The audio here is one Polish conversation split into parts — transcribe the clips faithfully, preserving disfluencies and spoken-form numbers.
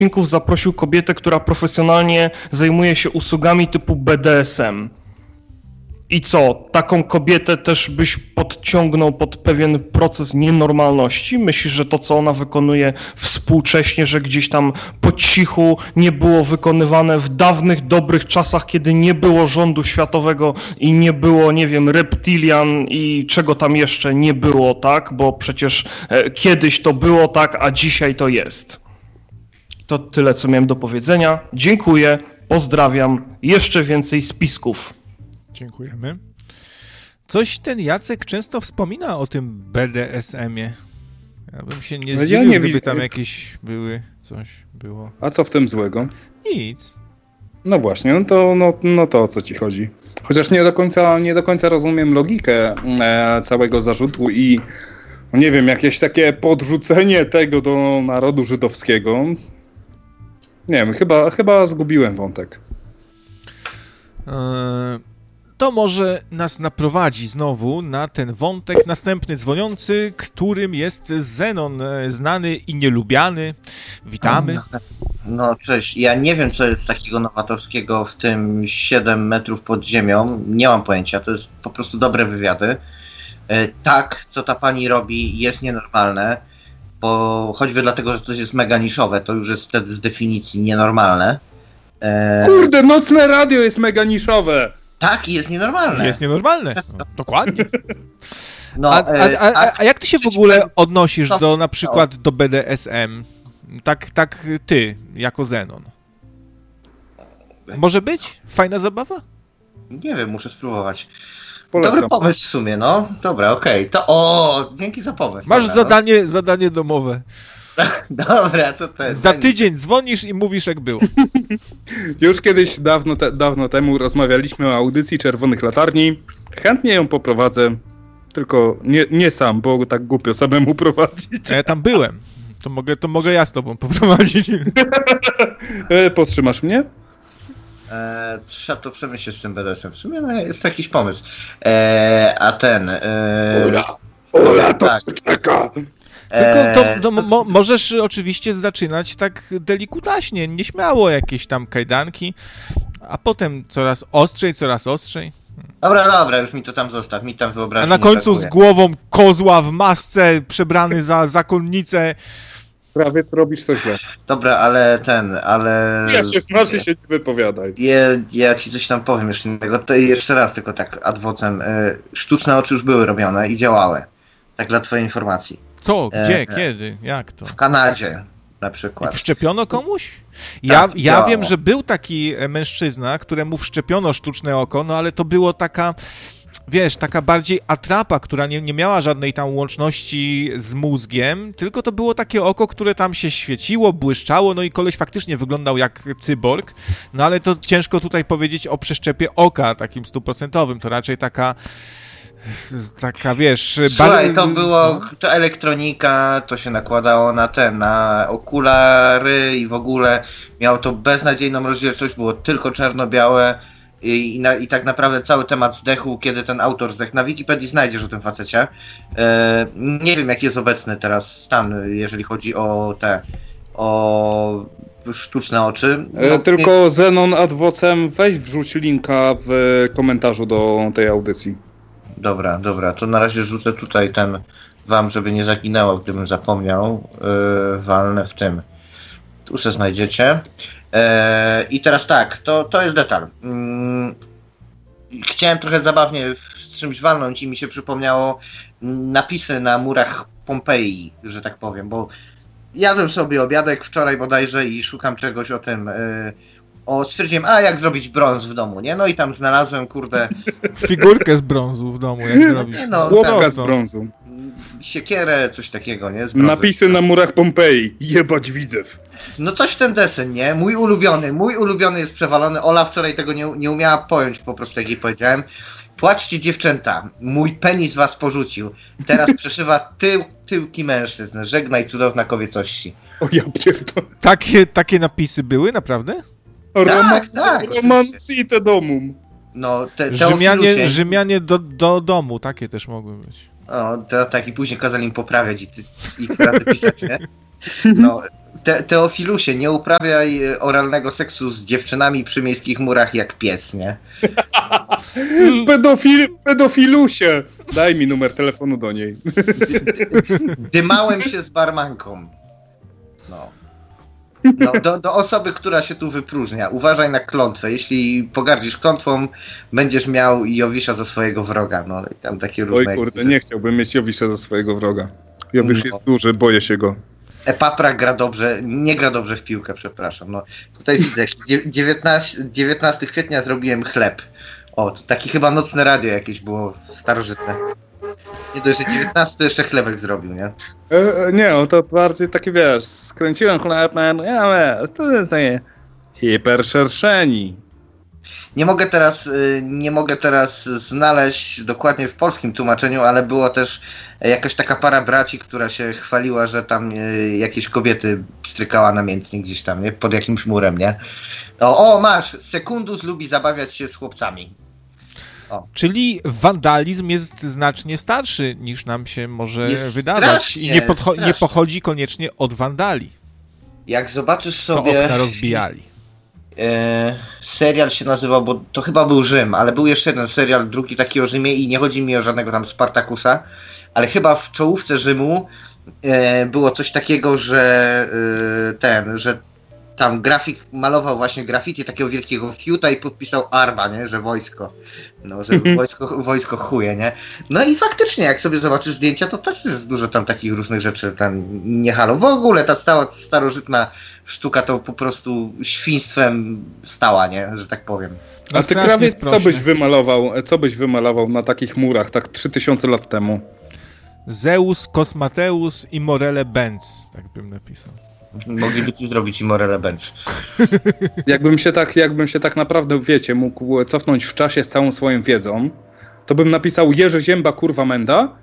odcinków zaprosił kobietę, która profesjonalnie zajmuje się usługami typu B D S M. I co, taką kobietę też byś podciągnął pod pewien proces nienormalności? Myślisz, że to, co ona wykonuje współcześnie, że gdzieś tam po cichu nie było wykonywane w dawnych, dobrych czasach, kiedy nie było rządu światowego i nie było, nie wiem, reptilian i czego tam jeszcze nie było, tak? Bo przecież e, kiedyś to było tak, a dzisiaj to jest. To tyle, co miałem do powiedzenia. Dziękuję, pozdrawiam, jeszcze więcej spisków. Dziękujemy. Coś ten Jacek często wspomina o tym B D S M-ie. Ja bym się nie zdziwił, ja nie gdyby tam jakieś były, coś było. A co w tym złego? Nic. No właśnie, no to, no, no to o co ci chodzi? Chociaż nie do końca, nie do końca rozumiem logikę e, całego zarzutu i nie wiem, jakieś takie podrzucenie tego do narodu żydowskiego. Nie wiem, chyba, chyba zgubiłem wątek. Eee... To może nas naprowadzi znowu na ten wątek następny dzwoniący, którym jest Zenon, znany i nielubiany. Witamy. No, no cześć, ja nie wiem, co jest takiego nowatorskiego w tym siedem metrów pod ziemią. Nie mam pojęcia, to jest po prostu dobre wywiady. E, tak, co ta pani robi, jest nienormalne, bo choćby dlatego, że to jest mega niszowe, to już jest wtedy z definicji nienormalne. E... Kurde, nocne radio jest mega niszowe! Tak, i jest nienormalne. Jest nienormalne, no, dokładnie. No, a, a, a, a jak ty się w ogóle odnosisz do, na przykład do B D S M? Tak, tak ty, jako Zenon. Może być? Fajna zabawa? Nie wiem, muszę spróbować. Polecam. Dobry pomysł w sumie, no. Dobra, okej. Okay. To o, dzięki za pomysł. Masz Dobra, zadanie, no. zadanie domowe. Dobra, to też. Za tydzień dzwonisz i mówisz, jak było. Już kiedyś dawno, te, dawno temu rozmawialiśmy o audycji Czerwonych Latarni. Chętnie ją poprowadzę, tylko nie, nie sam, bo tak głupio samemu prowadzić. A ja tam byłem. To mogę, to mogę ja z tobą poprowadzić. Powstrzymasz mnie? E, trzeba to przemyśleć z tym B D S em. W sumie no, jest jakiś pomysł. E, a ten... E, Ola, Ola, to tak. taka... Tylko to, to mo, możesz oczywiście zaczynać tak delikutaśnie, nieśmiało jakieś tam kajdanki, a potem coraz ostrzej, coraz ostrzej. Dobra, dobra, już mi to tam zostaw, mi tam wyobraź. A na końcu z głową kozła w masce, przebrany za zakonnicę. Prawie robisz coś źle. Dobra, ale ten, ale... Ja się znaczy się nie wypowiadaj. Ja, ja ci coś tam powiem jeszcze innego. To jeszcze raz tylko tak ad vocem. Sztuczne oczy już były robione i działały. Tak dla twojej informacji. Co? Gdzie? E, Kiedy? Jak to? W Kanadzie na przykład. I wszczepiono komuś? Ja, Tak, ja działało. wiem, że był taki mężczyzna, któremu wszczepiono sztuczne oko, no ale to było taka, wiesz, taka bardziej atrapa, która nie, nie miała żadnej tam łączności z mózgiem, tylko to było takie oko, które tam się świeciło, błyszczało, no i koleś faktycznie wyglądał jak cyborg, no ale to ciężko tutaj powiedzieć o przeszczepie oka takim stuprocentowym, to raczej taka... Taka, wiesz... Słuchaj, to było, to elektronika, to się nakładało na te, na okulary i w ogóle miało to beznadziejną rozdzielczość, było tylko czarno-białe i, i, na, i tak naprawdę cały temat zdechł, kiedy ten autor zdechł. Na Wikipedii znajdziesz o tym facecie. E, nie wiem, jaki jest obecny teraz stan, jeżeli chodzi o te, o sztuczne oczy. No, e, tylko Zenon ad vocem, weź wrzuć linka w komentarzu do tej audycji. Dobra, dobra, to na razie rzucę tutaj ten wam, żeby nie zaginęło, gdybym zapomniał. Yy, walnę w tym. Tu się znajdziecie. Yy, I teraz tak, to, to jest detal. Yy, chciałem trochę zabawnie z czymś walnąć i mi się przypomniało napisy na murach Pompeji, że tak powiem, bo jadłem sobie obiadek wczoraj bodajże i szukam czegoś o tym... Yy, O, stwierdziłem, a jak zrobić brąz w domu, nie? No i tam znalazłem, kurde... Figurkę z brązu w domu, jak zrobić. Nie no, Chłopka z brązu. Siekierę, coś takiego, nie? Z napisy na murach Pompeji. Jebać widzew. No coś w ten desen, nie? Mój ulubiony, mój ulubiony jest przewalony. Ola wczoraj tego nie, nie umiała pojąć po prostu, jak jej powiedziałem. Płaczcie dziewczęta, mój penis was porzucił. Teraz przeszywa tył, tyłki mężczyzn. Żegnaj cudowna kobiecości. O ja pierdolę. Takie, takie napisy były, naprawdę? Tak, tak. Romancite domum. No, te, Rzymianie, Rzymianie do, do domu, takie też mogły być. O, to tak i później kazali im poprawiać i, i straty pisać, nie? No, Te, Teofilusie, nie uprawiaj oralnego seksu z dziewczynami przy miejskich murach jak pies, nie? Pedofil, pedofilusie! Daj mi numer telefonu do niej. Dymałem się z barmanką. No. No, do, do osoby, która się tu wypróżnia. Uważaj na klątwę. Jeśli pogardzisz klątwą, będziesz miał Jowisza za swojego wroga. No i tam takie różne... Oj kurde, nie chciałbym mieć Jowisza za swojego wroga. Jowisz no. jest duży, boję się go. Epapra gra dobrze, nie gra dobrze w piłkę, przepraszam. No, tutaj widzę, dziewiętnastego kwietnia zrobiłem chleb. O, to taki chyba nocne radio jakieś było starożytne. Nie dość, że dziewiętnasty to jeszcze chlebek zrobił, nie? E, nie, no to bardziej takie, wiesz, skręciłem chleb, ja wiesz, to jest takie hiperszerszeni. Nie mogę teraz, nie mogę teraz znaleźć dokładnie w polskim tłumaczeniu, ale było też jakaś taka para braci, która się chwaliła, że tam jakieś kobiety strykała namiętnie gdzieś tam, nie? Pod jakimś murem, nie? O, o, masz! Sekundus lubi zabawiać się z chłopcami. O. Czyli wandalizm jest znacznie starszy niż nam się może jest wydawać strasznie, i nie, podcho- nie pochodzi koniecznie od wandali. Jak zobaczysz sobie... Co okna rozbijali. E, serial się nazywał, bo to chyba był Rzym, ale był jeszcze jeden serial, drugi taki o Rzymie i nie chodzi mi o żadnego tam Spartakusa, ale chyba w czołówce Rzymu e, było coś takiego, że e, ten, że tam grafik malował właśnie graffiti takiego wielkiego fiuta i podpisał Arma, nie, że wojsko. No, że wojsko, wojsko chuje, nie? No i faktycznie, jak sobie zobaczysz zdjęcia, to też jest dużo tam takich różnych rzeczy tam nie halą. W ogóle ta stała, starożytna sztuka to po prostu świństwem stała, nie? Że tak powiem. No a ty krawiec, co byś wymalował, co byś wymalował na takich murach, tak trzy tysiące lat temu? Zeus, Kosmateus i Morele Benz, tak bym napisał. Mogliby ci zrobić i Morele Benz. Jakbym się tak, jakbym się tak naprawdę, wiecie, mógł cofnąć w czasie z całą swoją wiedzą, to bym napisał Jerzy Zięba, kurwa menda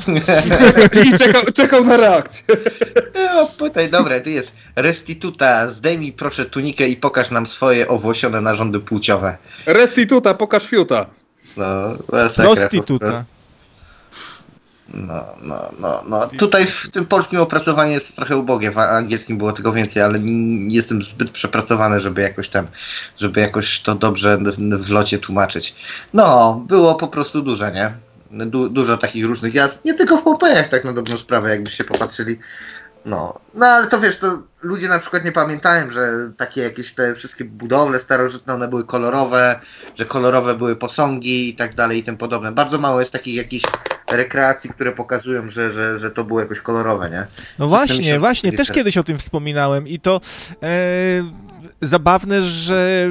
i czekał, czekał na reakcję. No, pytaj, dobre, ty jest restituta, zdejmij proszę tunikę i pokaż nam swoje owłosione narządy płciowe. Restituta, pokaż fiuta. No, prostituta. No, no, no, no. Tutaj w tym polskim opracowaniu jest trochę ubogie, w angielskim było tego więcej, ale nie jestem zbyt przepracowany, żeby jakoś tam, żeby jakoś to dobrze w locie tłumaczyć. No, było po prostu dużo, nie? Du- dużo takich różnych jazd, nie tylko w Pompejach, tak na dobrą sprawę, jakbyście popatrzyli. No, no ale to wiesz, to ludzie na przykład nie pamiętają, że takie jakieś te wszystkie budowle starożytne, one były kolorowe, że kolorowe były posągi i tak dalej i tym podobne. Bardzo mało jest takich jakichś rekreacji, które pokazują, że, że, że to było jakoś kolorowe, nie? No właśnie, się, właśnie, też kiedyś o tym wspominałem i to e, zabawne, że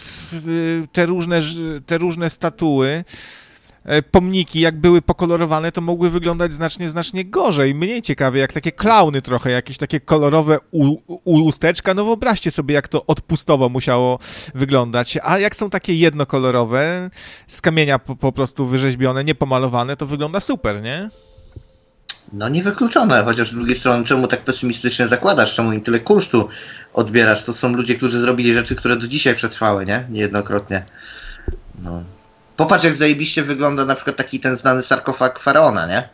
te różne, te różne statuły, pomniki, jak były pokolorowane, to mogły wyglądać znacznie, znacznie gorzej. Mniej ciekawe, jak takie klauny trochę, jakieś takie kolorowe u, u, usteczka. No wyobraźcie sobie, jak to odpustowo musiało wyglądać. A jak są takie jednokolorowe, z kamienia po, po prostu wyrzeźbione, niepomalowane, to wygląda super, nie? No niewykluczone, chociaż z drugiej strony czemu tak pesymistycznie zakładasz, czemu im tyle kunsztu odbierasz? To są ludzie, którzy zrobili rzeczy, które do dzisiaj przetrwały, nie? Niejednokrotnie. No. Popatrz, jak zajebiście wygląda na przykład taki ten znany sarkofag faraona, nie?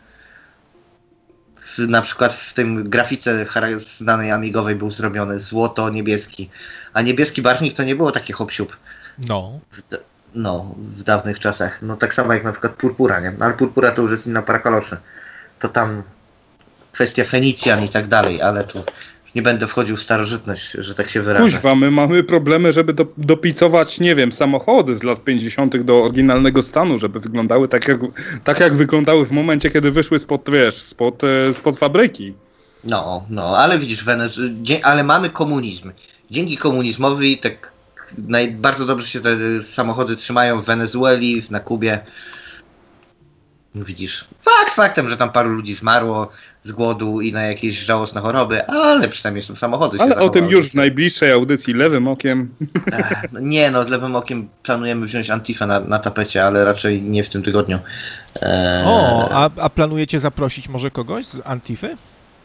W, na przykład w tym grafice znanej amigowej był zrobiony złoto-niebieski. A niebieski barwnik to nie było takie hop-siup. No. W, no, w dawnych czasach. No tak samo jak na przykład purpura, nie? No, ale purpura to już jest inna para kaloszy. To tam kwestia Fenicjan i tak dalej, ale tu nie będę wchodził w starożytność, że tak się wyrażę. Kuźwa, my mamy problemy, żeby do, dopicować, nie wiem, samochody z lat pięćdziesiątych do oryginalnego stanu, żeby wyglądały tak jak, tak jak wyglądały w momencie, kiedy wyszły spod, wiesz, spod, spod fabryki. No, no, ale widzisz, Wenez- ale mamy komunizm. Dzięki komunizmowi tak naj- bardzo dobrze się te samochody trzymają w Wenezueli, na Kubie. Widzisz, fakt faktem, że tam paru ludzi zmarło z głodu i na jakieś żałosne choroby, ale przynajmniej są samochody. Ale o tym już w najbliższej audycji lewym okiem. Ech, nie no, z lewym okiem planujemy wziąć Antifę na, na tapecie, ale raczej nie w tym tygodniu. Eee... O, a, a planujecie zaprosić może kogoś z Antify?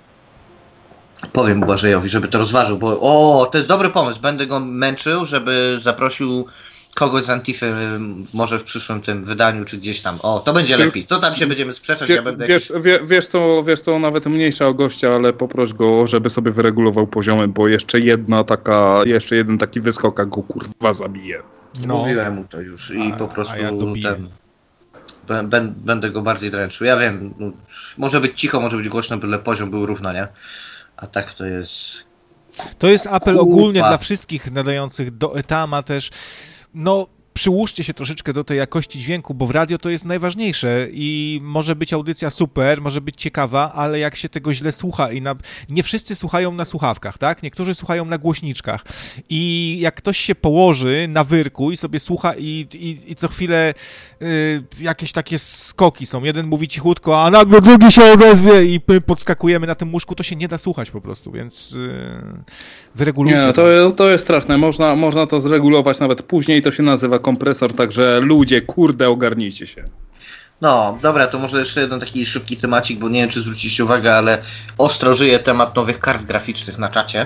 Powiem Błażejowi, żeby to rozważył, bo o, to jest dobry pomysł, będę go męczył, żeby zaprosił kogoś z Antify może w przyszłym tym wydaniu, czy gdzieś tam. O, to będzie lepiej. To tam się będziemy sprzeczać, Wie, ja będę... Wiesz, jakiś... wie, wiesz, co, wiesz co, nawet mniejsza o gościa, ale poproś go, żeby sobie wyregulował poziomy, bo jeszcze jedna taka, jeszcze jeden taki wyskok, a go kurwa zabije. No. Mówiłem mu to już i a, po prostu ja ten... Bę, będę go bardziej dręczył. Ja wiem, no, może być cicho, może być głośno, byle poziom był równo, nie? A tak to jest... To jest apel Kupa. ogólnie dla wszystkich nadających do Etama też. No, przyłóżcie się troszeczkę do tej jakości dźwięku, bo w radio to jest najważniejsze i może być audycja super, może być ciekawa, ale jak się tego źle słucha i na... nie wszyscy słuchają na słuchawkach, tak? Niektórzy słuchają na głośniczkach i jak ktoś się położy na wyrku i sobie słucha i, i, i co chwilę y, jakieś takie skoki są. Jeden mówi cichutko, a nagle drugi się odezwie i my podskakujemy na tym łóżku, to się nie da słuchać po prostu, więc y, wyregulujcie. Nie, to, to jest straszne. Można, można to zregulować nawet później, to się nazywa kompresor, także ludzie, kurde, ogarnijcie się. No, dobra, to może jeszcze jeden taki szybki temacik, bo nie wiem, czy zwróciliście uwagę, ale ostro żyje temat nowych kart graficznych na czacie.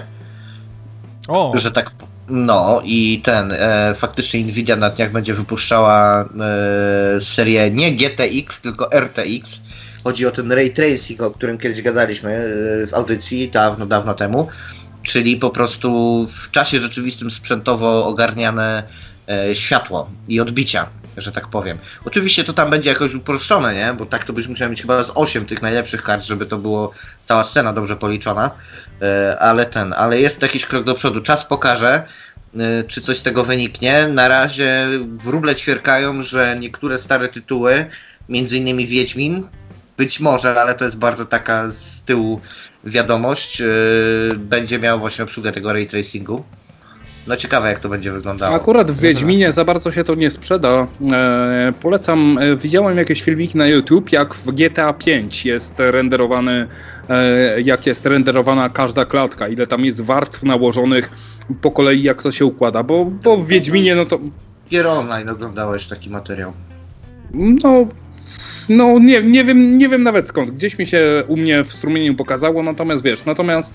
O. Że tak, no i ten, e, faktycznie Nvidia na dniach będzie wypuszczała e, serię nie G T X, tylko R T X. Chodzi o ten ray tracing, o którym kiedyś gadaliśmy e, w audycji dawno, dawno temu. Czyli po prostu w czasie rzeczywistym sprzętowo ogarniane e, światło i odbicia, że tak powiem. Oczywiście to tam będzie jakoś uproszczone, nie? Bo tak to byś musiał mieć chyba z osiem tych najlepszych kart, żeby to było cała scena dobrze policzona. E, ale ten, ale jest jakiś krok do przodu. Czas pokaże, e, czy coś z tego wyniknie. Na razie wróble ćwierkają, że niektóre stare tytuły, między innymi Wiedźmin, być może, ale to jest bardzo taka z tyłu wiadomość, yy, będzie miał właśnie obsługę tego ray tracingu. No ciekawe, jak to będzie wyglądało. Akurat w Wiedźminie za bardzo się to nie sprzeda. E, polecam, e, widziałem jakieś filmiki na YouTube, jak w G T A pięć jest renderowany, e, jak jest renderowana każda klatka, ile tam jest warstw nałożonych po kolei, jak to się układa, bo, bo w Wiedźminie no to... Gier Online oglądałeś taki materiał. No... No nie, nie wiem, nie wiem nawet skąd. Gdzieś mi się u mnie w strumieniu pokazało, natomiast wiesz, natomiast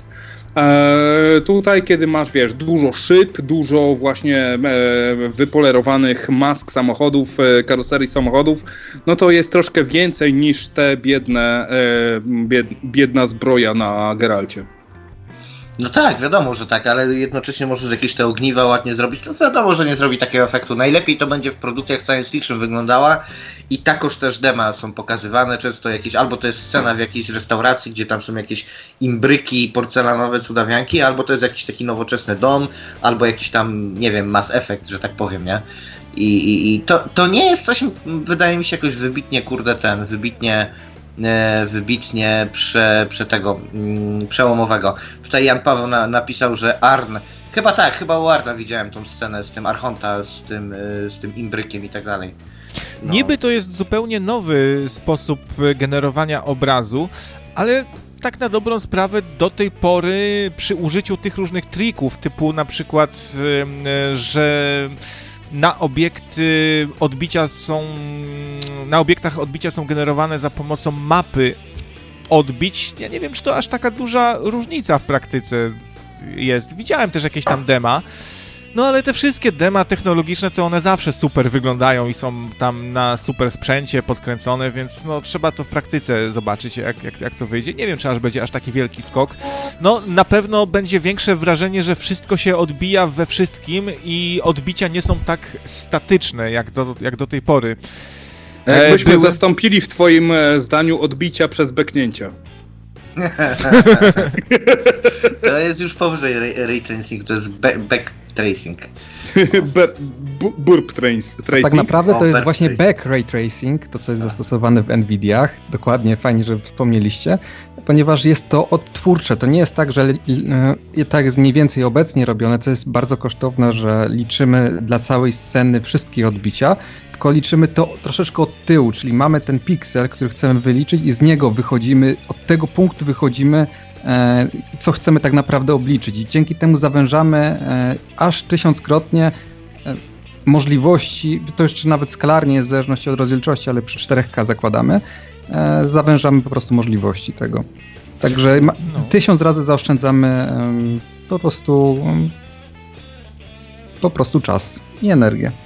e, tutaj kiedy masz, wiesz, dużo szyb, dużo właśnie e, wypolerowanych mask samochodów, e, karoserii samochodów, no to jest troszkę więcej niż te biedne, e, bied, biedna zbroja na Geralcie. No tak, wiadomo, że tak, ale jednocześnie możesz jakieś te ogniwa ładnie zrobić, to wiadomo, że nie zrobi takiego efektu. Najlepiej to będzie w produkcjach science fiction wyglądała i takoż też dema są pokazywane, często jakieś, albo to jest scena w jakiejś restauracji, gdzie tam są jakieś imbryki, porcelanowe cudawianki, albo to jest jakiś taki nowoczesny dom, albo jakiś tam, nie wiem, Mass Effect, że tak powiem, nie? I, i, i to, to nie jest coś, wydaje mi się, jakoś wybitnie, kurde, ten, wybitnie wybitnie prze, prze tego mm, przełomowego. Tutaj Jan Paweł na, napisał, że Arn, chyba tak, chyba u Arna widziałem tą scenę z tym Archonta, z tym, z tym imbrykiem i tak dalej. No. Niby to jest zupełnie nowy sposób generowania obrazu, ale tak na dobrą sprawę do tej pory przy użyciu tych różnych trików, typu na przykład, że na obiekty odbicia są, na obiektach odbicia są generowane za pomocą mapy odbić. Ja nie wiem, czy to aż taka duża różnica w praktyce jest. Widziałem też jakieś tam dema, no ale te wszystkie dema technologiczne to one zawsze super wyglądają i są tam na super sprzęcie podkręcone, więc no trzeba to w praktyce zobaczyć, jak, jak, jak to wyjdzie. Nie wiem, czy aż będzie aż taki wielki skok. No na pewno będzie większe wrażenie, że wszystko się odbija we wszystkim i odbicia nie są tak statyczne, jak do, jak do tej pory. Jakbyśmy Były... zastąpili w twoim zdaniu odbicia przez beknięcia. To jest już powyżej ray, ray tracing, to jest back, back tracing. Be, bu, burp tracing. Tak naprawdę to o, jest właśnie tracing. back ray tracing, to co jest zastosowane w Nvidiach. Dokładnie, fajnie, że wspomnieliście, ponieważ jest to odtwórcze. To nie jest tak, że e, tak jest mniej więcej obecnie robione, co jest bardzo kosztowne, że liczymy dla całej sceny wszystkie odbicia, tylko liczymy to troszeczkę od tyłu, czyli mamy ten piksel, który chcemy wyliczyć i z niego wychodzimy, od tego punktu wychodzimy, e, co chcemy tak naprawdę obliczyć i dzięki temu zawężamy e, aż tysiąckrotnie e, możliwości, to jeszcze nawet skalarnie w zależności od rozdzielczości, ale przy cztery K zakładamy, e, zawężamy po prostu możliwości tego. Także ma, no. tysiąc razy zaoszczędzamy e, po prostu e, po prostu czas i energię.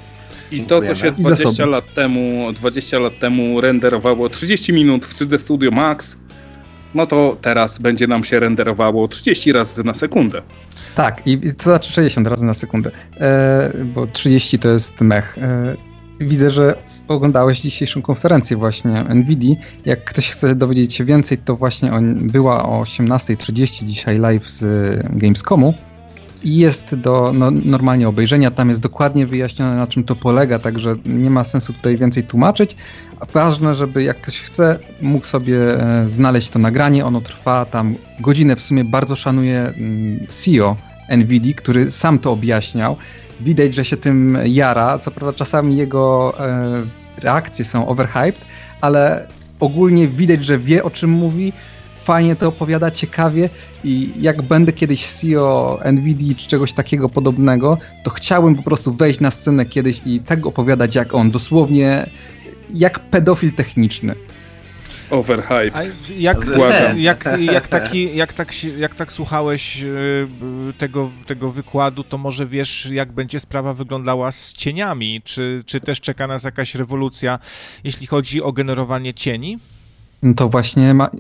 I to, co się dwadzieścia lat temu, dwadzieścia lat temu renderowało trzydzieści minut w trzy D Studio Max, no to teraz będzie nam się renderowało trzydzieści razy na sekundę. Tak, i to znaczy sześćdziesiąt razy na sekundę, e, bo trzydzieści to jest mech. E, widzę, że oglądałeś dzisiejszą konferencję właśnie NVIDII. Jak ktoś chce dowiedzieć się więcej, to właśnie on była o osiemnasta trzydzieści dzisiaj live z Gamescomu. I jest do no, normalnie obejrzenia, tam jest dokładnie wyjaśnione, na czym to polega, także nie ma sensu tutaj więcej tłumaczyć. Ważne, żeby jak ktoś chce, mógł sobie e, znaleźć to nagranie, ono trwa tam godzinę, w sumie bardzo szanuję mm, C E O NVIDII, który sam to objaśniał. Widać, że się tym jara, co prawda czasami jego e, reakcje są overhyped, ale ogólnie widać, że wie, o czym mówi. Fajnie to opowiada, ciekawie i jak będę kiedyś C E O NVIDII czy czegoś takiego podobnego, to chciałbym po prostu wejść na scenę kiedyś i tak opowiadać jak on, dosłownie jak pedofil techniczny. Overhyped. A jak, jak, jak, taki, jak, tak, jak tak słuchałeś tego, tego wykładu, to może wiesz, jak będzie sprawa wyglądała z cieniami? Czy, czy też czeka nas jakaś rewolucja, jeśli chodzi o generowanie cieni? No to właśnie ma...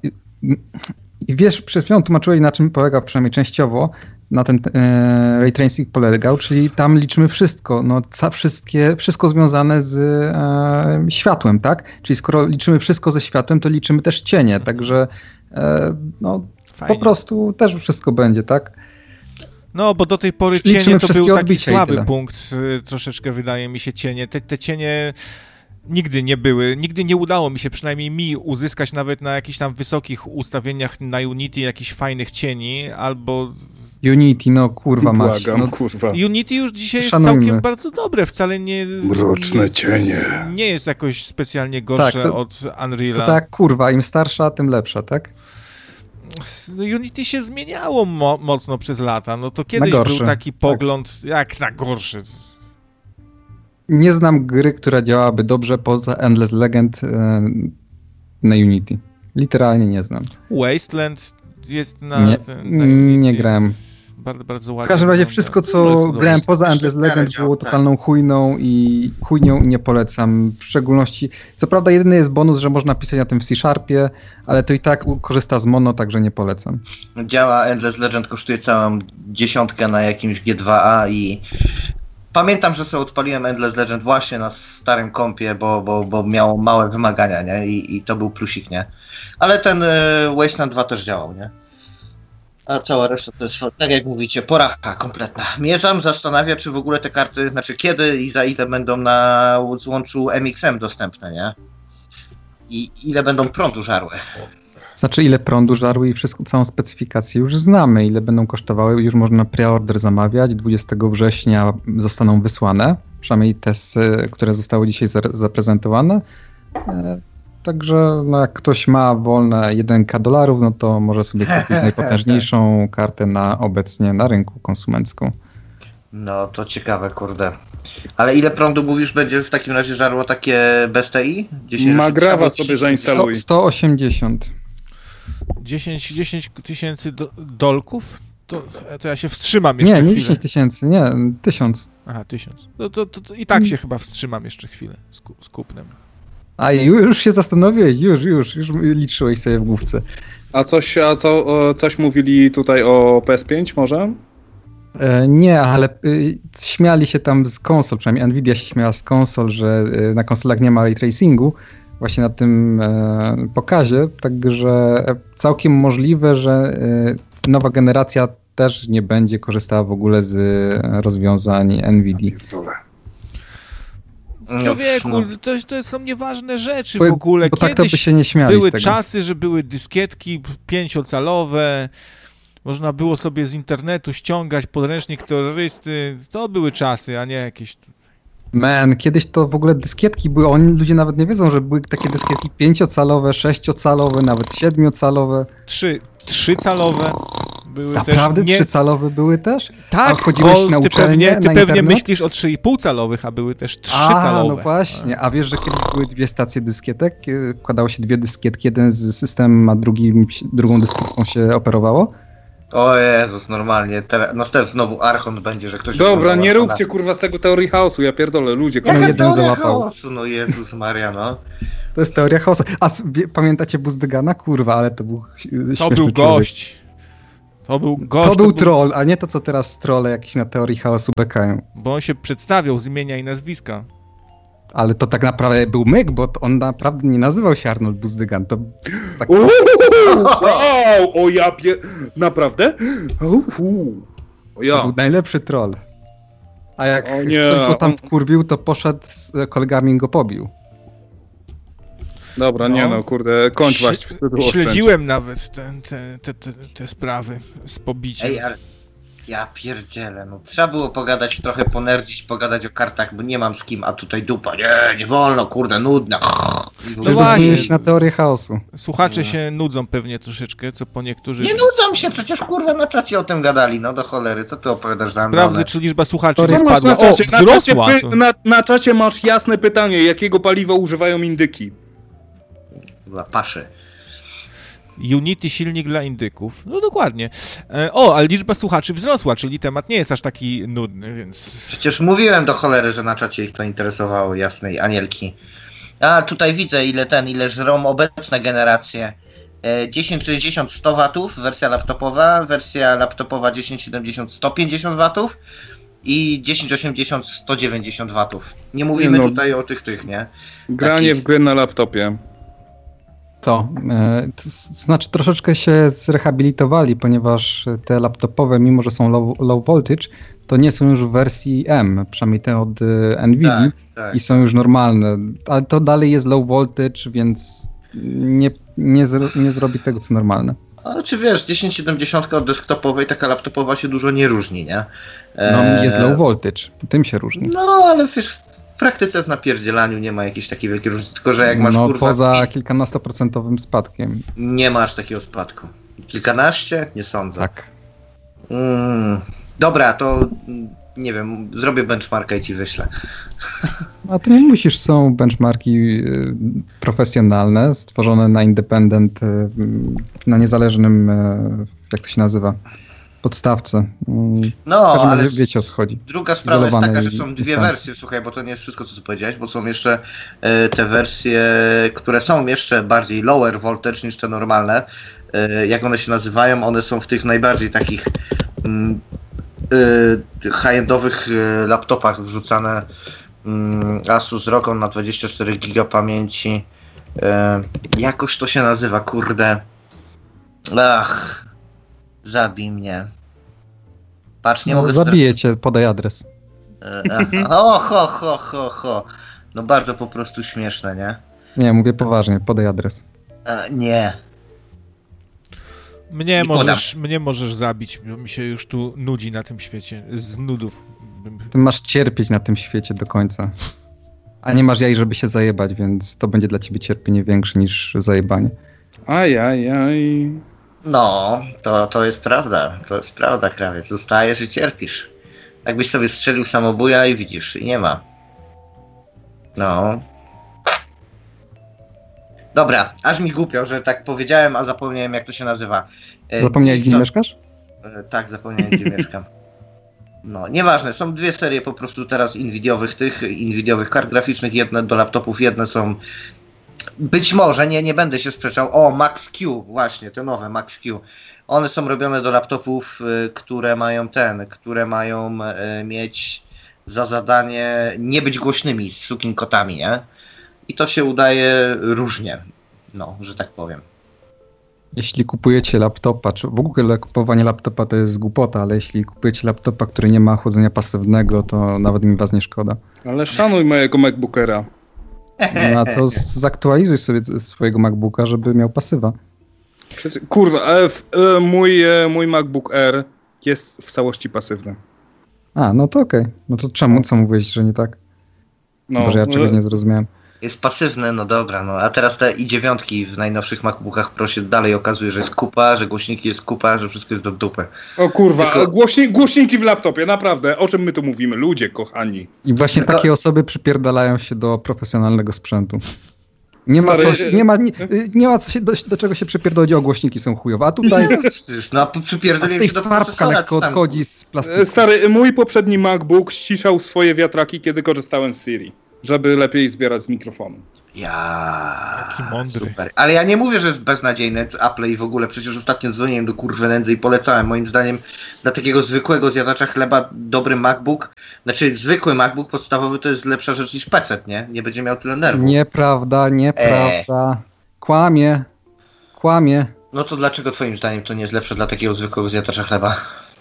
I wiesz, przed chwilą tłumaczyłeś, na czym polegał, przynajmniej częściowo, na ten e, ray tracing polegał, czyli tam liczymy wszystko, no ca, wszystkie, wszystko związane z e, światłem, tak? Czyli skoro liczymy wszystko ze światłem, to liczymy też cienie, także e, no po prostu też wszystko będzie, tak? No, bo do tej pory cienie to był taki słaby punkt, troszeczkę wydaje mi się cienie. Te, te cienie... Nigdy nie były, nigdy nie udało mi się, przynajmniej mi, uzyskać nawet na jakichś tam wysokich ustawieniach na Unity jakichś fajnych cieni, albo... Unity, no kurwa mać. Błagam, no, kurwa. Unity już dzisiaj Szanujmy. jest całkiem bardzo dobre, wcale nie... Mroczne nie, cienie. Nie jest jakoś specjalnie gorsze tak, to, od Unreal'a. To tak, kurwa, im starsza, tym lepsza, tak? No, Unity się zmieniało mo- mocno przez lata, no to kiedyś był taki pogląd, tak. Jak na gorszy... Nie znam gry, która działałaby dobrze poza Endless Legend yy, na Unity. Literalnie nie znam. Wasteland jest na... Nie, na nie grałem. Bardzo, bardzo ładnie. W każdym razie wszystko, co grałem poza Endless Legend, było totalną chujną i chujnią i nie polecam. W szczególności, co prawda jedyny jest bonus, że można pisać na tym w C-Sharpie, ale to i tak korzysta z mono, także nie polecam. Działa Endless Legend, kosztuje całą dziesiątkę na jakimś G dwa A i pamiętam, że sobie odpaliłem Endless Legend właśnie na starym kompie, bo, bo, bo miało małe wymagania, nie? I, i to był plusik, nie? Ale ten y, Wasteland dwa też działał, nie? A cała reszta to jest, tak jak mówicie, poracha kompletna. Mierzam, zastanawia, czy w ogóle te karty, znaczy kiedy i za ile będą na złączu M X M dostępne, nie? I ile będą prądu żarły. Znaczy ile prądu żarły i wszystko, całą specyfikację już znamy, ile będą kosztowały, już można preorder zamawiać, dwudziestego września zostaną wysłane, przynajmniej te, które zostały dzisiaj zaprezentowane. Także no, jak ktoś ma wolne jeden ka dolarów, no to może sobie kupić najpotężniejszą kartę na obecnie na rynku konsumencką. No to ciekawe, kurde. Ale ile prądu mówisz będzie w takim razie żarło takie bez T I? Magrawa sobie zainstaluj. sto osiemdziesiąt. dziesięć tysięcy do, dolków? To, to ja się wstrzymam jeszcze nie, chwilę. Nie, dziesięć tysięcy, nie, tysiąc. Aha, tysiąc. No to, to, to i tak się chyba wstrzymam jeszcze chwilę z, z kupnem. A już się zastanowiłeś, już, już, już liczyłeś sobie w główce. A coś, a co, coś mówili tutaj o P S pięć może? E, nie, ale y, śmiali się tam z konsol, przynajmniej Nvidia się śmiała z konsol, że y, na konsolach nie ma ray tracingu właśnie na tym e, pokazie, także całkiem możliwe, że y, nowa generacja też nie będzie korzystała w ogóle z rozwiązań Nvidia. Człowieku, to, to są nieważne rzeczy w ogóle. Bo tak to by się nie śmiali były z tego. czasy, że były dyskietki pięciocalowe, można było sobie z internetu ściągać podręcznik terrorysty. To były czasy, a nie jakieś... Man, kiedyś to w ogóle dyskietki były, oni ludzie nawet nie wiedzą, że były takie dyskietki pięciocalowe, sześciocalowe, nawet siedmiocalowe. Trzy, trzycalowe. Były Naprawdę? też nie... Trzycalowe były też? Tak, a chodziłeś na ty uczelnię, pewnie, ty na pewnie internet? myślisz o trzy i pół calowych, a były też trzycalowe. A, no właśnie. A wiesz, że kiedyś były dwie stacje dyskietek? Wkładało się dwie dyskietki, jeden z systemem, a drugim, drugą dyskietką się operowało? O Jezus, normalnie. Teraz, następny znowu Archon będzie, że ktoś... Dobra, nie róbcie kurwa z tego teorii chaosu, ja pierdolę, ludzie. Jaka jeden teoria załapał. chaosu, no Jezus Maria, no. To jest teoria chaosu. A s- wie, pamiętacie Buzdygana? Kurwa, ale to był śmieszny To był człowiek. gość. To był gość. To był troll, a nie to, co teraz trolle jakieś na teorii chaosu bekają. Bo on się przedstawiał z imienia i nazwiska. Ale to tak naprawdę był myk, bo to on naprawdę nie nazywał się Arnold Buzdygan. To tak... Uuu, wow, o ja pie... Naprawdę? Uuu, o ja. To był najlepszy troll. A jak O nie, ktoś go tam on- wkurwił, to poszedł z kolegami i go pobił. Dobra, No. nie no, kurde, kończ Ś- właśnie wstydu oszczędź. Śledziłem nawet te, te, te, te, te sprawy z pobiciem. Ej, ale ja pierdzielę, no trzeba było pogadać trochę, ponerdzić, pogadać o kartach, bo nie mam z kim, a tutaj dupa, nie, nie wolno, kurde, nudna. No Żeby właśnie. zmienić na teorię chaosu. Słuchacze się nudzą pewnie troszeczkę, co po niektórzy... Nie nudzą się, przecież kurwa na czacie o tym gadali, no do cholery, co ty opowiadasz za Sprawdzę, ambonę? czy liczba słuchaczy To nie Co masz spadła. na O, czacie? Na czacie, wzrosła! py- To... na, na czacie masz jasne pytanie, jakiego paliwa używają indyki? Dla paszy. Unity silnik dla indyków. No dokładnie. E, O, ale liczba słuchaczy wzrosła, czyli temat nie jest aż taki nudny, więc... Przecież mówiłem do cholery, że na czacie ich to interesowało, jasnej anielki. A tutaj widzę ile ten, ile żrą obecne generacje. E, dziesięć sześćdziesiąt sto watów, wersja laptopowa, wersja laptopowa dziesięć siedemdziesiąt sto pięćdziesiąt watów i dziesięć osiemdziesiąt sto dziewięćdziesiąt watów. Nie mówimy No. tutaj o tych tych, nie? Granie Taki- w gry na laptopie. To, e, to s- znaczy troszeczkę się zrehabilitowali, ponieważ te laptopowe, mimo że są low, low voltage, to nie są już w wersji M, przynajmniej te od e, Nvidia, Tak, tak. i są już normalne. Ale to dalej jest low voltage, więc nie, nie, zro, nie zrobi tego, co normalne. Ale czy wiesz, dziesięć siedemdziesiąt od desktopowej, taka laptopowa się dużo nie różni, nie? No, E, jest low voltage, tym się różni. No, ale wiesz, w praktyce w napierdzielaniu nie ma jakiejś takiej wielkiej różnicy, tylko że jak masz No kurwa... poza kilkunastoprocentowym spadkiem. Nie masz takiego spadku. Kilkanaście? Nie sądzę. Tak. Mm, dobra, to mm, nie wiem, zrobię benchmarka i ci wyślę. A to nie musisz, są benchmarki y, profesjonalne, stworzone na independent, y, na niezależnym, y, jak to się nazywa, podstawce. Y, No, Pewnie ale wie- wiecie, o co chodzi. druga sprawa jest Izolowane taka, że są dwie instancji. wersje, słuchaj, bo to nie jest wszystko, co tu powiedziałeś, bo są jeszcze e, te wersje, które są jeszcze bardziej lower voltage niż te normalne. E, jak one się nazywają? One są w tych najbardziej takich mm, e, high-endowych e, laptopach wrzucane. Mm, Asus R O G on na dwadzieścia cztery giga pamięci. E, jakoś to się nazywa, kurde. Ach, zabij mnie. Patrz, nie No, mogę... zabiję cię, podaj adres. E, aha. O, ho, ho, ho, ho. No bardzo po prostu śmieszne, nie? Nie, mówię poważnie, podaj adres. E, nie. Mnie Nie możesz, mnie możesz zabić, bo mi się już tu nudzi na tym świecie. Z nudów. Ty masz cierpieć na tym świecie do końca. A nie masz jaj, żeby się zajebać, więc to będzie dla ciebie cierpienie większe niż zajebanie. Aj, aj, aj. No, to, to jest prawda. To jest prawda, krawiec. Zostajesz i cierpisz. Jakbyś sobie strzelił samobuja i widzisz, i nie ma. No. Dobra, aż mi głupio, że tak powiedziałem, a zapomniałem jak to się nazywa. E, Zapomniałeś, gdzie są- mieszkasz? E, Tak, zapomniałem gdzie mieszkam. No, nieważne, są dwie serie po prostu teraz Nvidiowych tych, Nvidiowych kart graficznych, jedne do laptopów, jedne są... Być może, nie, nie będę się sprzeczał, o, Max Q, właśnie, te nowe Max Q. One są robione do laptopów, y, które mają ten, które mają y, mieć za zadanie nie być głośnymi z sukinkotami, nie? I to się udaje różnie, no, że tak powiem. Jeśli kupujecie laptopa, czy w ogóle kupowanie laptopa to jest głupota, ale jeśli kupujecie laptopa, który nie ma chłodzenia pasywnego, to nawet mi was nie szkoda. Ale szanuj mojego MacBookera. No to zaktualizuj sobie swojego MacBooka, żeby miał pasywa. Przecież, kurwa, e, w, e, mój, e, mój MacBook Air jest w całości pasywny. A, no to okej. No to czemu, co mówiłeś, że nie tak? No, Boże, ja czegoś e, nie zrozumiałem. Jest pasywne, no dobra, no a teraz te i dziewięć w najnowszych MacBookach Pro się dalej okazuje, że jest kupa, że głośniki jest kupa, że wszystko jest do dupy. O kurwa, Tylko- głośni, głośniki w laptopie, naprawdę, o czym my tu mówimy, ludzie kochani. I właśnie Tylko- takie osoby przypierdalają się do profesjonalnego sprzętu. Nie ma, Stary... co, nie ma, nie, nie ma co się, do, do czego się przypierdolić, o głośniki są chujowe, a tutaj No, przypierdoliłem się do farbka procesora. lekko tam- odchodzi z plastiku. Stary, mój poprzedni MacBook ściszał swoje wiatraki, kiedy korzystałem z Siri, żeby lepiej zbierać z mikrofonu. Ja. Taki mądry. Super. Ale ja nie mówię, że jest beznadziejne Apple i w ogóle. Przecież ostatnio dzwoniłem do kurwy nędzy i polecałem. Moim zdaniem dla takiego zwykłego zjadacza chleba dobry MacBook, znaczy zwykły MacBook podstawowy to jest lepsza rzecz niż P C, nie? Nie będzie miał tyle nerwów. Nieprawda, nieprawda. E. Kłamie. Kłamie. No to dlaczego twoim zdaniem to nie jest lepsze dla takiego zwykłego zjadacza chleba?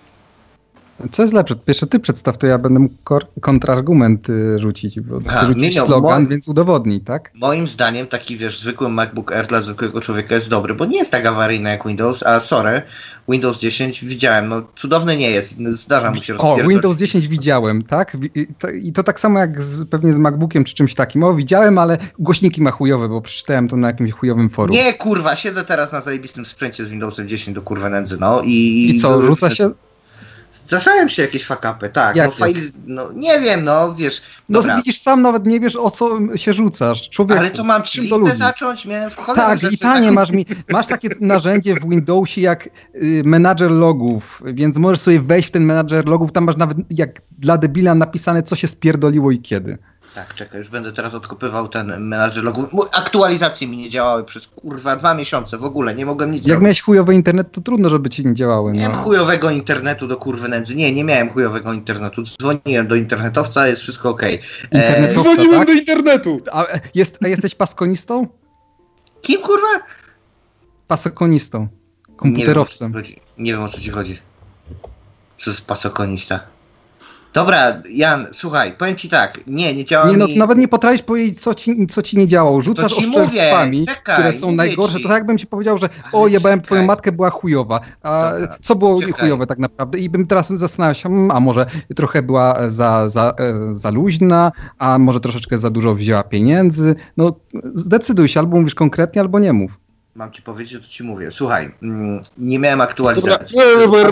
Co jest lepsze? Pierwsze ty przedstaw, to ja będę mógł kor- kontrargument y, rzucić, bo Aha, ty rzucisz nie, no, slogan, mo- więc udowodnij, tak? Moim zdaniem taki, wiesz, zwykły MacBook Air dla zwykłego człowieka jest dobry, bo nie jest tak awaryjny jak Windows, a sorry, Windows dziesięć widziałem, no cudowny nie jest, zdarza mu się O, rozpierdolić. Windows dziesięć widziałem, tak? I to, i to tak samo jak z, pewnie z MacBookiem czy czymś takim. O, widziałem, ale głośniki ma chujowe, bo przeczytałem to na jakimś chujowym forum. Nie, kurwa, siedzę teraz na zajebistym sprzęcie z Windowsem dziesięć do kurwa nędzy, no i... I co, rzuca się? Zdarzają się jakieś fuck-upy, tak, Jakie? no fajl, no nie wiem, no wiesz, No dobra. widzisz, sam nawet nie wiesz, o co się rzucasz. Człowiek, Ale to mam z czym ci to ludzi? zacząć, miałem w cholerę Tak, rzeczy, i tanie tak. masz mi. Masz takie narzędzie w Windowsie jak y, menadżer logów, więc możesz sobie wejść w ten menadżer logów, tam masz nawet jak dla debila napisane, co się spierdoliło i kiedy. Tak, czekaj, już będę teraz odkopywał ten menadżer logów. Mój- Aktualizacje mi nie działały przez kurwa dwa miesiące w ogóle, nie mogłem nic Jak zrobić. miałeś chujowy internet, to trudno, żeby ci nie działały. Miałem No. chujowego internetu do kurwy nędzy. Nie, nie miałem chujowego internetu. Dzwoniłem do internetowca, jest wszystko okej. Internet- Okay. Dzwoniłem tak? do internetu! A, jest, a jesteś paskonistą? Kim kurwa? Pasokonistą. Komputerowcem. Nie wiem, o co ci chodzi. Nie wiem, o co ci chodzi. Co jest pasokonista? Dobra, Jan, słuchaj, powiem ci tak. Nie, nie działa Nie, no, mi... nawet nie potrafisz powiedzieć, co ci, co ci nie działało. Rzucasz ci oszczerstwami, mówię, czekaj, które są mówię najgorsze. ci. To tak jakbym ci powiedział, że Ale o, jebałem czekaj. twoją matkę, była chujowa. A Dobra, co było czekaj. chujowe tak naprawdę? I bym teraz zastanawiał się, hmm, a może trochę była za, za, e, za luźna, a może troszeczkę za dużo wzięła pieniędzy. No zdecyduj się, albo mówisz konkretnie, albo nie mów. Mam ci powiedzieć, to ci mówię. Słuchaj, mm, nie miałem aktualizacji. Dobra.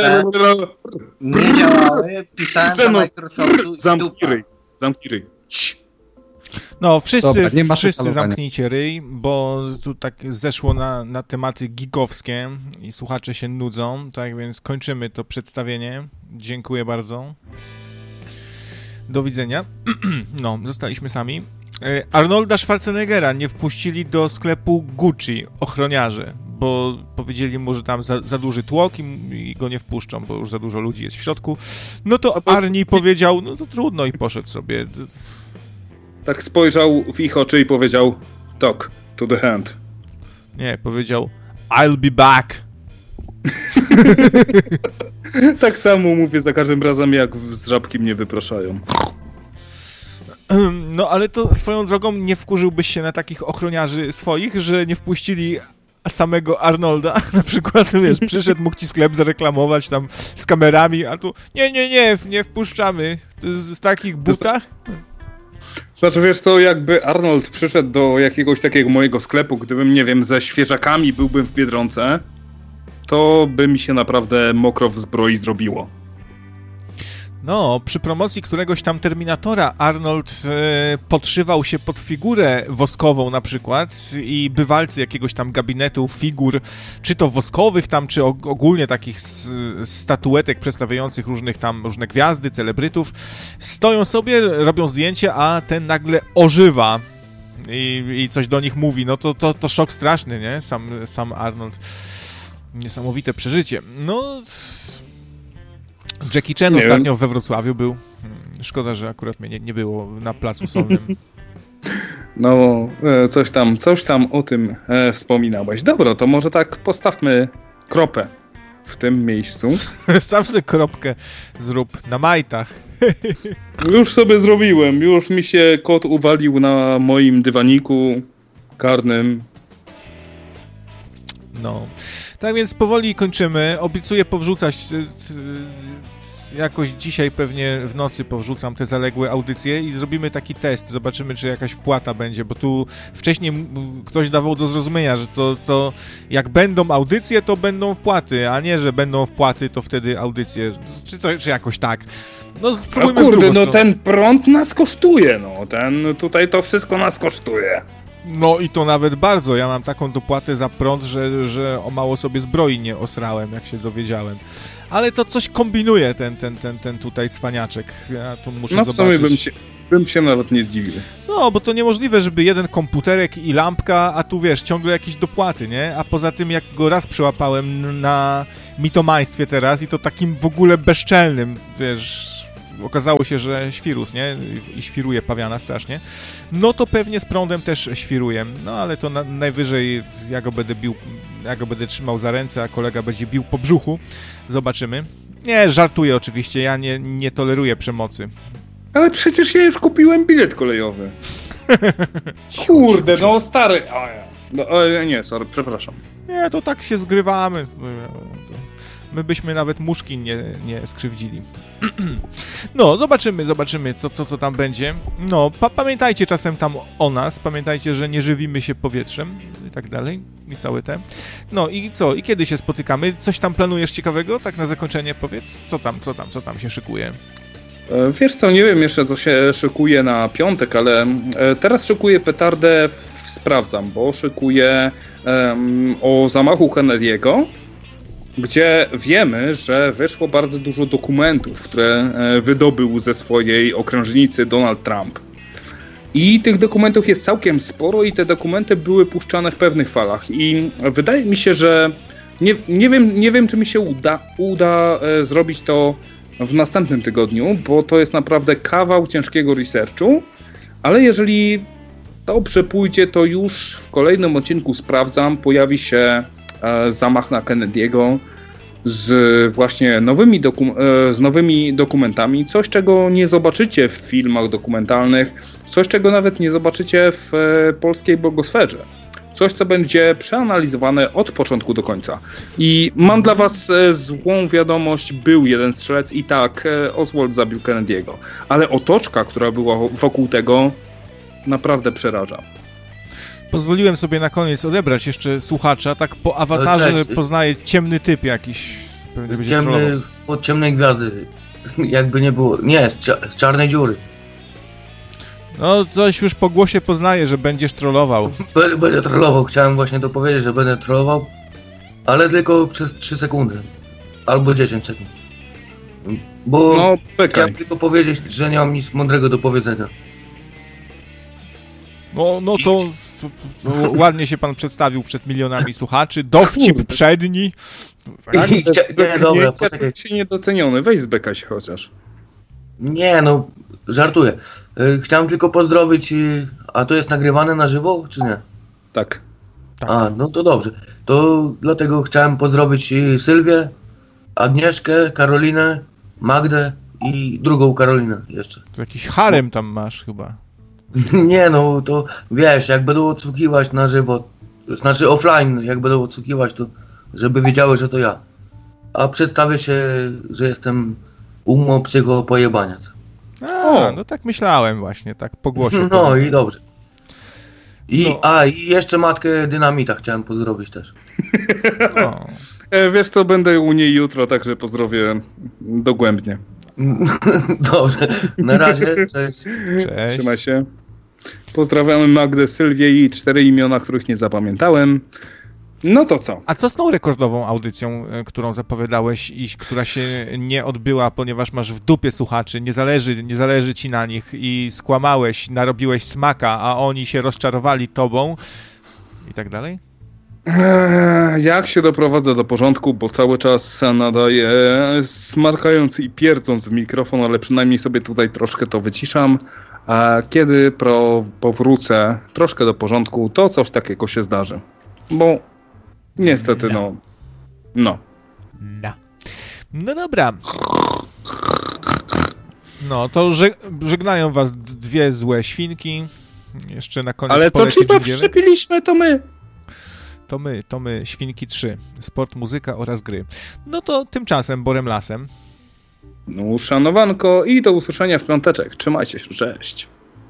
Nie działały, pisałem do Zeno, Microsoftu i Zamknij dupa. ryj, zamknij ryj. Cii. No, wszyscy, Dobra, nie ma wszyscy szukalowania. zamknijcie ryj, bo tu tak zeszło na, na tematy gigowskie i słuchacze się nudzą, tak więc kończymy to przedstawienie. Dziękuję bardzo. Do widzenia. No, zostaliśmy sami. E, Arnolda Schwarzeneggera nie wpuścili do sklepu Gucci ochroniarze, bo powiedzieli mu, że tam za, za duży tłok i, i go nie wpuszczą, bo już za dużo ludzi jest w środku. No to Arnie powiedział, no to trudno i poszedł sobie. Tak spojrzał w ich oczy i powiedział talk to the hand. Nie, powiedział I'll be back. Tak samo mówię za każdym razem, jak z żabki mnie wypraszają. No ale to swoją drogą nie wkurzyłbyś się na takich ochroniarzy swoich, że nie wpuścili samego Arnolda? Na przykład, wiesz, przyszedł, mógł ci sklep zareklamować tam z kamerami, a tu nie, nie, nie, nie wpuszczamy. Z, z takich butach? Znaczy, wiesz co, jakby Arnold przyszedł do jakiegoś takiego mojego sklepu, gdybym, nie wiem, ze świeżakami byłbym w Biedronce, to by mi się naprawdę mokro w zbroi zrobiło. No, przy promocji któregoś tam Terminatora Arnold e, podszywał się pod figurę woskową na przykład i bywalcy jakiegoś tam gabinetu figur, czy to woskowych tam, czy og- ogólnie takich s- statuetek przedstawiających różnych tam, różne gwiazdy, celebrytów, stoją sobie, robią zdjęcie, a ten nagle ożywa i, i coś do nich mówi. No to, to, to szok straszny, nie? Sam, sam Arnold. Niesamowite przeżycie. No... Jackie Chan Nie ostatnio wiem. we Wrocławiu był. Szkoda, że akurat mnie nie, nie było na placu Solnym. No, e, coś tam, coś tam o tym e, wspominałeś. Dobra, to może tak postawmy kropę w tym miejscu. Sam sobie kropkę zrób na majtach. Już sobie zrobiłem, już mi się kot uwalił na moim dywaniku karnym. No. Tak więc powoli kończymy. Obiecuję powrzucać y, y, jakoś dzisiaj pewnie w nocy powrzucam te zaległe audycje i zrobimy taki test. Zobaczymy, czy jakaś wpłata będzie, bo tu wcześniej m- ktoś dawał do zrozumienia, że to, to jak będą audycje, to będą wpłaty, a nie, że będą wpłaty, to wtedy audycje. Czy, co, czy jakoś tak. No A spróbujmy w kurde, drugą no stronę. ten prąd nas kosztuje, no. Ten, tutaj to wszystko nas kosztuje. No i to nawet bardzo. Ja mam taką dopłatę za prąd, że, że o mało sobie zbroi nie osrałem, jak się dowiedziałem. Ale to coś kombinuje ten, ten, ten, ten tutaj cwaniaczek. Ja tu muszę no w zobaczyć. sumie bym się, bym się nawet nie zdziwił. No, bo to niemożliwe, żeby jeden komputerek i lampka, a tu wiesz, ciągle jakieś dopłaty, nie? A poza tym, jak go raz przyłapałem na mitomaństwie teraz i to takim w ogóle bezczelnym, wiesz, okazało się, że świrus, nie? I świruje pawiana strasznie. No to pewnie z prądem też świruje. No ale to na, najwyżej ja go będę bił, ja go będę trzymał za ręce, a kolega będzie bił po brzuchu. Zobaczymy. Nie, żartuję oczywiście, ja nie, nie toleruję przemocy. Ale przecież ja już kupiłem bilet kolejowy. Kurde, no stary. O, ja. No, o, nie, sorry, przepraszam. Nie, to tak się zgrywamy. My byśmy nawet muszki nie, nie skrzywdzili. No, zobaczymy, zobaczymy, co, co, co tam będzie. No, pa- pamiętajcie czasem tam o nas, pamiętajcie, że nie żywimy się powietrzem i tak dalej, i cały ten. No i co, i kiedy się spotykamy? Coś tam planujesz ciekawego? Tak na zakończenie powiedz, co tam, co tam, co tam się szykuje? Wiesz co, nie wiem jeszcze, co się szykuje na piątek, ale teraz szykuję petardę, sprawdzam, bo szykuję um, o zamachu Kennedy'ego, gdzie wiemy, że wyszło bardzo dużo dokumentów, które wydobył ze swojej okrężnicy Donald Trump. I tych dokumentów jest całkiem sporo i te dokumenty były puszczane w pewnych falach. I wydaje mi się, że nie, nie, wiem, nie wiem, czy mi się uda, uda zrobić to w następnym tygodniu, bo to jest naprawdę kawał ciężkiego researchu, ale jeżeli dobrze pójdzie, to już w kolejnym odcinku sprawdzam, pojawi się e, zamach na Kennedy'ego z właśnie nowymi, doku- e, z nowymi dokumentami, coś czego nie zobaczycie w filmach dokumentalnych, coś czego nawet nie zobaczycie w e, polskiej blogosferze. Coś, co będzie przeanalizowane od początku do końca. I mam dla was e, złą wiadomość, był jeden strzelec i tak, e, Oswald zabił Kennedy'ego. Ale otoczka, która była wokół tego, naprawdę przeraża. Pozwoliłem sobie na koniec odebrać jeszcze słuchacza, tak po awatarze Cześć. poznaję ciemny typ jakiś. Pewnie będzie Ciemny, trollował. od ciemnej gwiazdy. Jakby nie było. Nie, z, cza- z czarnej dziury. No, coś już po głosie poznaję, że będziesz trollował. Będę, będę trollował. Chciałem właśnie to powiedzieć, że będę trollował, ale tylko przez trzy sekundy. Albo dziesięć sekund. Bo No, pekaj. chciałem tylko powiedzieć, że nie mam nic mądrego do powiedzenia. No, no to, to, to ładnie się pan przedstawił przed milionami słuchaczy. Dowcip Kurde. przedni. Tak? I chcia- nie, dobra, Chcia- poczekaj. się niedoceniony, weź zbekaj się chociaż. Nie, no, żartuję. Y, Chciałem tylko pozdrowić, y, a to jest nagrywane na żywo, czy nie? Tak. Tak. A, no to dobrze. To dlatego chciałem pozdrowić y, Sylwię, Agnieszkę, Karolinę, Magdę i drugą Karolinę jeszcze. To jakiś harem tam masz chyba. Nie, no to wiesz, jak będą odsłuchiwać na żywo, znaczy offline, jak będą odsłuchiwać, to żeby wiedziały, że to ja. A przedstawię się, że jestem umo-psycho-pojebaniec. A, O. no tak myślałem właśnie, tak po głosie. No poznałem. i dobrze. I, No. A, i jeszcze matkę Dynamita chciałem pozdrowić też. No. E, wiesz co, będę u niej jutro, także pozdrowię dogłębnie. Dobrze, na razie, cześć. Cześć. Trzymaj się. Pozdrawiamy Magdę, Sylwię i cztery imiona, których nie zapamiętałem. No to co? A co z tą rekordową audycją, y, którą zapowiadałeś i która się nie odbyła, ponieważ masz w dupie słuchaczy, nie zależy, nie zależy ci na nich i skłamałeś, narobiłeś smaka, a oni się rozczarowali tobą i tak dalej? Eee, jak się doprowadzę do porządku, bo cały czas nadaję smarkając i pierdząc w mikrofon, ale przynajmniej sobie tutaj troszkę to wyciszam. A kiedy pro, powrócę troszkę do porządku, to coś takiego się zdarzy. Bo niestety, no... No. No. No dobra. No, to żeg- żegnają was d- dwie złe świnki. Jeszcze na koniec Ale to poleci chipa dżingielek. wszczepiliśmy, to my. To my, to my, Świnki trzy. Sport, muzyka oraz gry. No to tymczasem Borem Lasem. No, szanowanko i do usłyszenia w piąteczek. Trzymajcie się, cześć.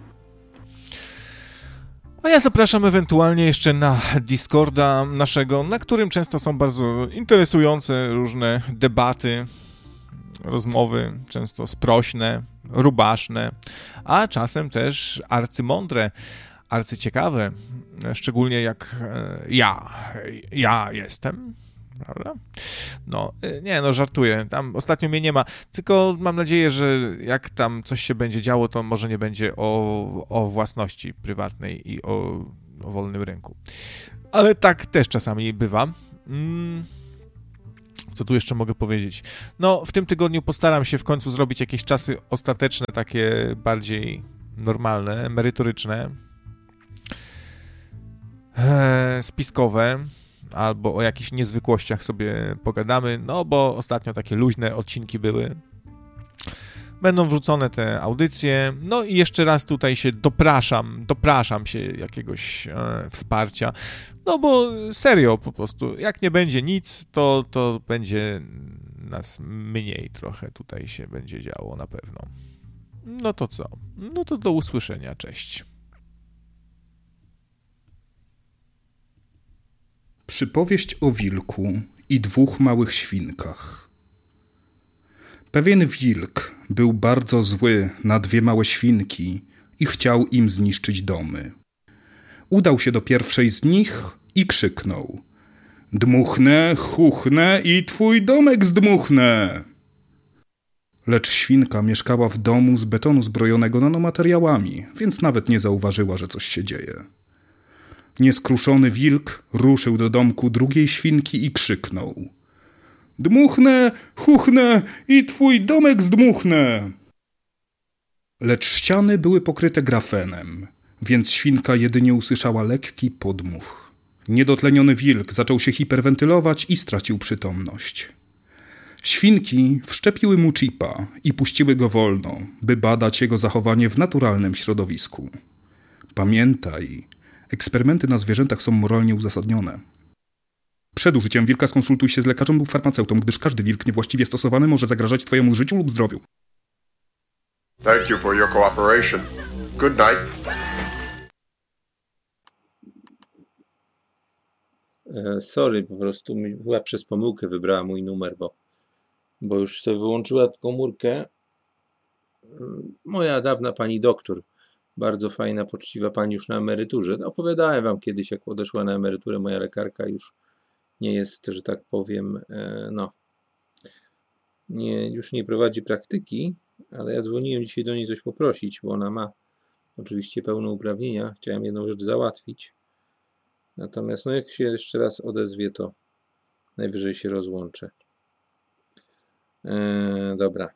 A ja zapraszam ewentualnie jeszcze na Discorda naszego, na którym często są bardzo interesujące różne debaty, rozmowy, często sprośne, rubaszne, a czasem też arcymądre. arcyciekawe, szczególnie jak ja, ja jestem, prawda? No, nie, no żartuję, tam ostatnio mnie nie ma, tylko mam nadzieję, że jak tam coś się będzie działo, to może nie będzie o, o własności prywatnej i o, o wolnym rynku. Ale tak też czasami bywa. Mm. Co tu jeszcze mogę powiedzieć? No, w tym tygodniu postaram się w końcu zrobić jakieś czasy ostateczne, takie bardziej normalne, merytoryczne, e, spiskowe, albo o jakichś niezwykłościach sobie pogadamy, no bo ostatnio takie luźne odcinki były. Będą wrzucone te audycje, no i jeszcze raz tutaj się dopraszam, dopraszam się jakiegoś e, wsparcia, no bo serio po prostu, jak nie będzie nic, to, to będzie nas mniej trochę tutaj się będzie działo na pewno. No to co? No to do usłyszenia, cześć. Przypowieść o wilku i dwóch małych świnkach. Pewien wilk był bardzo zły na dwie małe świnki i chciał im zniszczyć domy. Udał się do pierwszej z nich i krzyknął: dmuchnę, chuchnę i twój domek zdmuchnę. Lecz świnka mieszkała w domu z betonu zbrojonego nanomateriałami, więc nawet nie zauważyła, że coś się dzieje. Nieskruszony wilk ruszył do domku drugiej świnki i krzyknął: dmuchnę, chuchnę i twój domek zdmuchnę. Lecz ściany były pokryte grafenem, więc świnka jedynie usłyszała lekki podmuch. Niedotleniony wilk zaczął się hiperwentylować i stracił przytomność. Świnki wszczepiły mu chipa i puściły go wolno, by badać jego zachowanie w naturalnym środowisku. Pamiętaj, eksperymenty na zwierzętach są moralnie uzasadnione. Przed użyciem wilka skonsultuj się z lekarzem lub farmaceutą, gdyż każdy wilk niewłaściwie stosowany może zagrażać twojemu życiu lub zdrowiu. Thank you for your cooperation. Good night. E, sorry, po prostu mi, chyba przez pomyłkę wybrała mój numer, bo, bo już sobie wyłączyła komórkę. Moja dawna pani doktor, bardzo fajna, poczciwa pani już na emeryturze. Opowiadałem wam kiedyś, jak odeszła na emeryturę moja lekarka, już nie jest, że tak powiem, e, no, nie, już nie prowadzi praktyki, ale ja dzwoniłem dzisiaj do niej coś poprosić, bo ona ma oczywiście pełne uprawnienia. Chciałem jedną rzecz załatwić. Natomiast no jak się jeszcze raz odezwie, to najwyżej się rozłączę. Eee, dobra.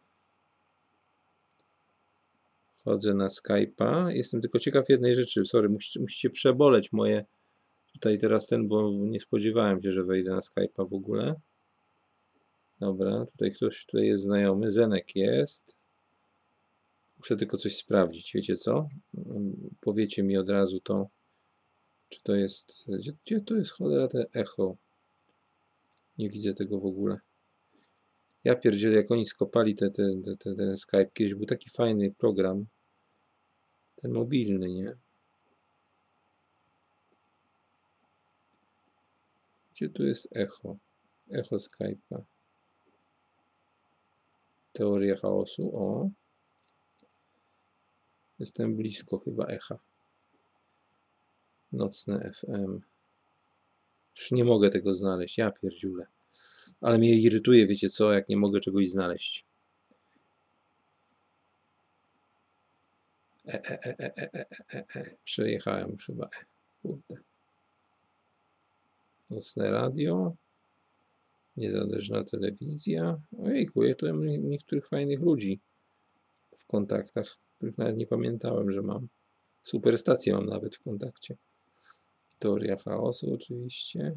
Wchodzę na Skype'a. Jestem tylko ciekaw jednej rzeczy. Sorry, musicie, musicie przeboleć moje tutaj teraz ten, bo nie spodziewałem się, że wejdę na Skype'a w ogóle. Dobra, tutaj ktoś tutaj jest znajomy. Zenek jest. Muszę tylko coś sprawdzić. Wiecie co? Powiecie mi od razu to, czy to jest... Gdzie, gdzie to jest cholera te echo? Nie widzę tego w ogóle. Ja pierdzielę, jak oni skopali te, te, te, te, ten Skype. Kiedyś był taki fajny program. Ten mobilny, nie? Gdzie tu jest echo? Echo Skype'a. Teoria chaosu. O. Jestem blisko chyba echa. Nocne F M. Już nie mogę tego znaleźć. Ja pierdziule. Ale mnie irytuje, wiecie co, jak nie mogę czegoś znaleźć. E, e, e, e, e, e, e. Przejechałem już chyba. E. Kurde. Nocne radio. Niezależna telewizja. Ojejku, ja tu mam niektórych fajnych ludzi w kontaktach, których nawet nie pamiętałem, że mam. Superstację mam nawet w kontakcie. Teoria chaosu oczywiście.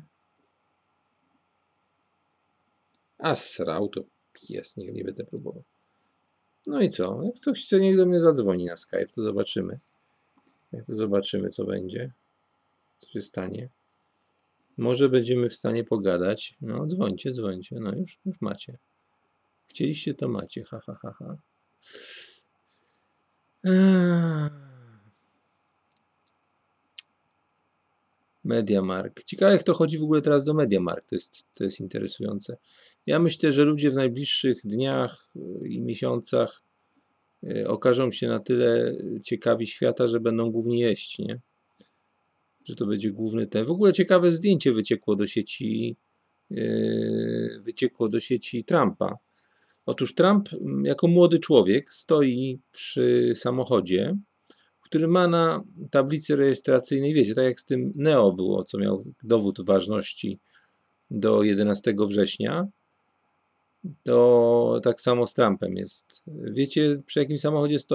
A srał to jest, niech nie będę próbował. No i co? Jak ktoś chce, niech do mnie zadzwoni na Skype, to zobaczymy. Jak to zobaczymy, co będzie. Co się stanie. Może będziemy w stanie pogadać. No, dzwońcie, dzwońcie. No, już, już macie. Chcieliście, to macie. Ha, ha, ha, ha. Eee. MediaMarkt. Ciekawe, jak to chodzi w ogóle teraz do MediaMarkt. To jest, to jest interesujące. Ja myślę, że ludzie w najbliższych dniach i miesiącach okażą się na tyle ciekawi świata, że będą głównie jeść, nie? że to będzie główny ten. W ogóle ciekawe zdjęcie wyciekło do sieci yy, wyciekło do sieci Trumpa. Otóż Trump jako młody człowiek stoi przy samochodzie, który ma na tablicy rejestracyjnej, wiecie, tak jak z tym Neo było, co miał dowód ważności do jedenastego września, to tak samo z Trumpem jest. Wiecie, przy jakim samochodzie stoi?